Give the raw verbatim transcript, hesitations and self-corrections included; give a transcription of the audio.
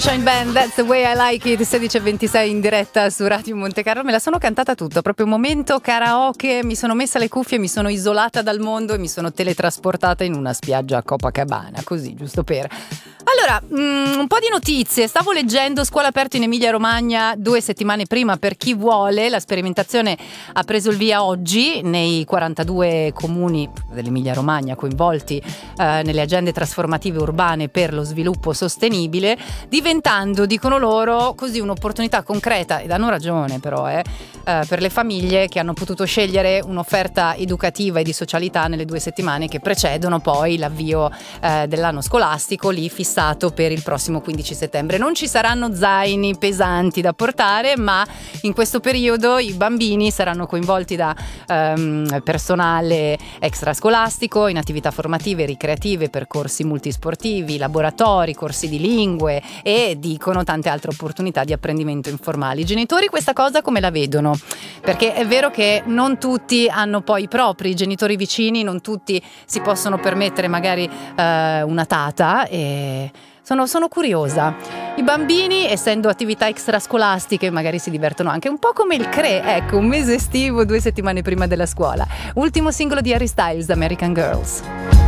Shine Band, That's the Way I Like It, sedici e ventisei in diretta su Radio Monte Carlo. Me la sono cantata tutta, proprio un momento karaoke, mi sono messa le cuffie, mi sono isolata dal mondo e mi sono teletrasportata in una spiaggia a Copacabana, così, giusto per... Allora, mh, un po' di notizie. Stavo leggendo scuola aperta in Emilia Romagna due settimane prima per chi vuole. La sperimentazione ha preso il via oggi nei quarantadue comuni dell'Emilia Romagna coinvolti eh, nelle agende trasformative urbane per lo sviluppo sostenibile, diventando, dicono loro, così un'opportunità concreta, ed hanno ragione però, eh, eh, per le famiglie che hanno potuto scegliere un'offerta educativa e di socialità nelle due settimane che precedono poi l'avvio eh, dell'anno scolastico, lì fissato per il prossimo quindici settembre. Non ci saranno zaini pesanti da portare, ma in questo periodo i bambini saranno coinvolti da ehm, personale extrascolastico in attività formative, ricreative, percorsi multisportivi, laboratori, corsi di lingue e dicono tante altre opportunità di apprendimento informali. I genitori questa cosa come la vedono? Perché è vero che non tutti hanno poi i propri genitori vicini, non tutti si possono permettere magari eh, una tata, e Sono, sono curiosa. I bambini, essendo attività extrascolastiche, magari si divertono anche un po' come il C R E, ecco, un mese estivo due settimane prima della scuola. Ultimo singolo di Harry Styles, American Girls.